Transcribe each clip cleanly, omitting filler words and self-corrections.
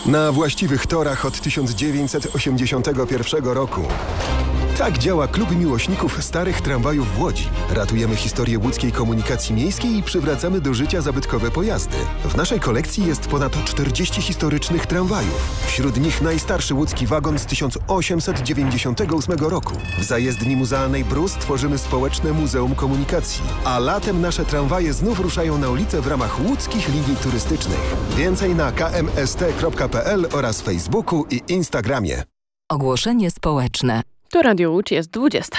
Na właściwych torach od 1981 roku. Tak działa Klub Miłośników Starych Tramwajów w Łodzi. Ratujemy historię łódzkiej komunikacji miejskiej i przywracamy do życia zabytkowe pojazdy. W naszej kolekcji jest ponad 40 historycznych tramwajów. Wśród nich najstarszy łódzki wagon z 1898 roku. W zajezdni muzealnej Brus tworzymy społeczne Muzeum Komunikacji. A latem nasze tramwaje znów ruszają na ulicę w ramach łódzkich linii turystycznych. Więcej na kmst.pl oraz Facebooku i Instagramie. Ogłoszenie społeczne. To Radio Łódź, jest 20.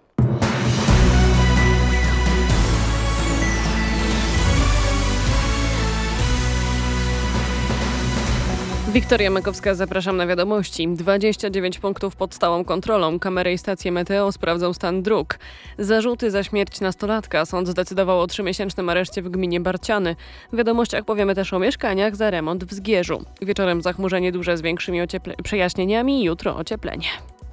Wiktoria Makowska, zapraszam na wiadomości. 29 punktów pod stałą kontrolą. Kamery i stacje meteo sprawdzą stan dróg. Zarzuty za śmierć nastolatka. Sąd zdecydował o 3-miesięcznym areszcie w gminie Barciany. W wiadomościach powiemy też o mieszkaniach za remont w Zgierzu. Wieczorem zachmurzenie duże z większymi przejaśnieniami. Jutro ocieplenie.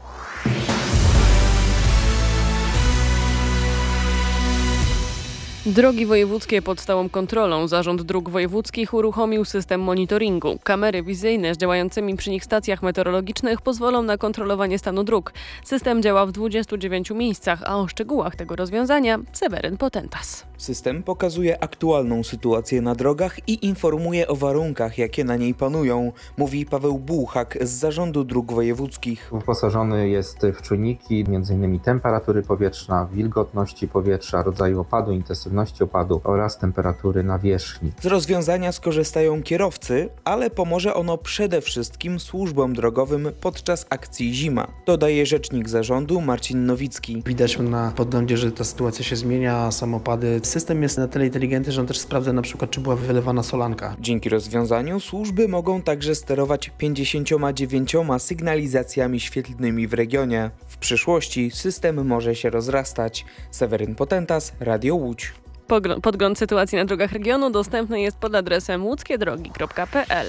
Drogi wojewódzkie pod stałą kontrolą. Zarząd Dróg Wojewódzkich uruchomił system monitoringu. Kamery wizyjne z działającymi przy nich stacjach meteorologicznych pozwolą na kontrolowanie stanu dróg. System działa w 29 miejscach, a o szczegółach tego rozwiązania Seweryn Potentas. System pokazuje aktualną sytuację na drogach i informuje o warunkach, jakie na niej panują, mówi Paweł Bułhak z Zarządu Dróg Wojewódzkich. Wyposażony jest w czujniki m.in. temperatury powietrza, wilgotności powietrza, rodzaju opadu, intensywności opadu oraz temperatury nawierzchni. Z rozwiązania skorzystają kierowcy, ale pomoże ono przede wszystkim służbom drogowym podczas akcji Zima, dodaje rzecznik zarządu Marcin Nowicki. Widać na podglądzie, że ta sytuacja się zmienia, samopady. System jest na tyle inteligentny, że on też sprawdza na przykład, czy była wylewana solanka. Dzięki rozwiązaniu służby mogą także sterować 59 sygnalizacjami świetlnymi w regionie. W przyszłości system może się rozrastać. Seweryn Potentas, Radio Łódź. Podgląd sytuacji na drogach regionu dostępny jest pod adresem łódzkiedrogi.pl.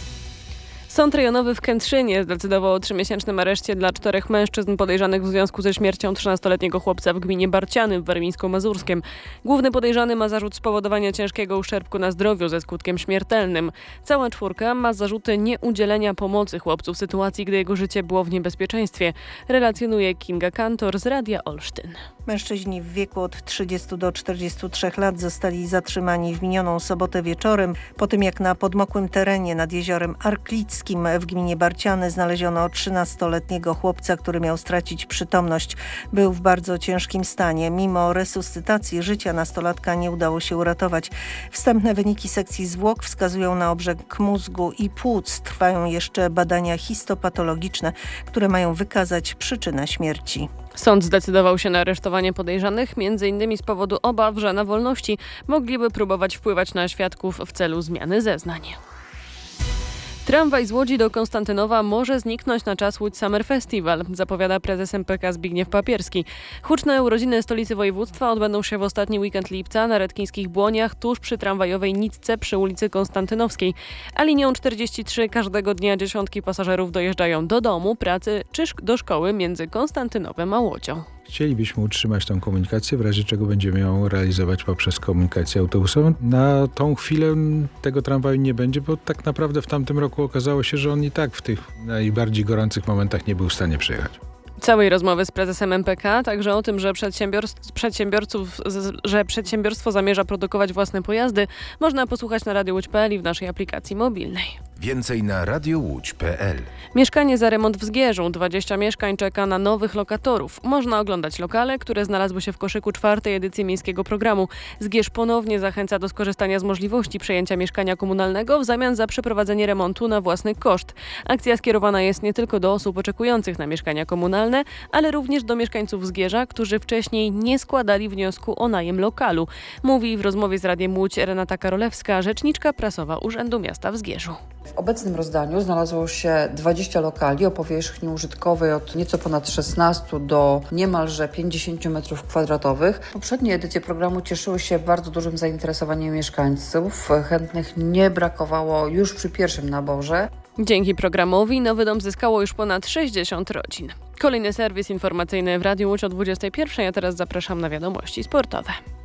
Sąd rejonowy w Kętrzynie zdecydował o 3-miesięcznym areszcie dla 4 mężczyzn podejrzanych w związku ze śmiercią 13-letniego chłopca w gminie Barciany w Warmińsko-Mazurskiem. Główny podejrzany ma zarzut spowodowania ciężkiego uszczerbku na zdrowiu ze skutkiem śmiertelnym. Cała czwórka ma zarzuty nieudzielenia pomocy chłopcu w sytuacji, gdy jego życie było w niebezpieczeństwie, relacjonuje Kinga Kantor z Radia Olsztyn. Mężczyźni w wieku od 30 do 43 lat zostali zatrzymani w minioną sobotę wieczorem, po tym jak na podmokłym terenie nad jeziorem Arklickim w gminie Barciany znaleziono 13-letniego chłopca, który miał stracić przytomność. Był w bardzo ciężkim stanie. Mimo resuscytacji życia nastolatka nie udało się uratować. Wstępne wyniki sekcji zwłok wskazują na obrzęk mózgu i płuc. Trwają jeszcze badania histopatologiczne, które mają wykazać przyczynę śmierci. Sąd zdecydował się na aresztowanie podejrzanych, m.in. z powodu obaw, że na wolności mogliby próbować wpływać na świadków w celu zmiany zeznań. Tramwaj z Łodzi do Konstantynowa może zniknąć na czas Łódź Summer Festival, zapowiada prezes MPK Zbigniew Papierski. Huczne urodziny stolicy województwa odbędą się w ostatni weekend lipca na Redkińskich Błoniach, tuż przy tramwajowej nitce przy ulicy Konstantynowskiej. A linią 43 każdego dnia dziesiątki pasażerów dojeżdżają do domu, pracy czy do szkoły między Konstantynowem a Łodzią. Chcielibyśmy utrzymać tą komunikację, w razie czego będziemy ją realizować poprzez komunikację autobusową. Na tą chwilę tego tramwaju nie będzie, bo tak naprawdę w tamtym roku okazało się, że on i tak w tych najbardziej gorących momentach nie był w stanie przyjechać. Całej rozmowy z prezesem MPK, także o tym, że przedsiębiorstwo zamierza produkować własne pojazdy, można posłuchać na radiowódź.pl i w naszej aplikacji mobilnej. Więcej na radiowódź.pl. Mieszkanie za remont w Zgierzu. 20 mieszkań czeka na nowych lokatorów. Można oglądać lokale, które znalazły się w koszyku 4. edycji miejskiego programu. Zgierz ponownie zachęca do skorzystania z możliwości przejęcia mieszkania komunalnego w zamian za przeprowadzenie remontu na własny koszt. Akcja skierowana jest nie tylko do osób oczekujących na mieszkania komunalne, ale również do mieszkańców Zgierza, którzy wcześniej nie składali wniosku o najem lokalu. Mówi w rozmowie z Radiem Łódź Renata Karolewska, rzeczniczka prasowa Urzędu Miasta w Zgierzu. W obecnym rozdaniu znalazło się 20 lokali o powierzchni użytkowej od nieco ponad 16 do niemalże 50 m2. Poprzednie edycje programu cieszyły się bardzo dużym zainteresowaniem mieszkańców. Chętnych nie brakowało już przy pierwszym naborze. Dzięki programowi nowy dom zyskało już ponad 60 rodzin. Kolejny serwis informacyjny w Radiu Łódź o 21:00, a teraz zapraszam na wiadomości sportowe.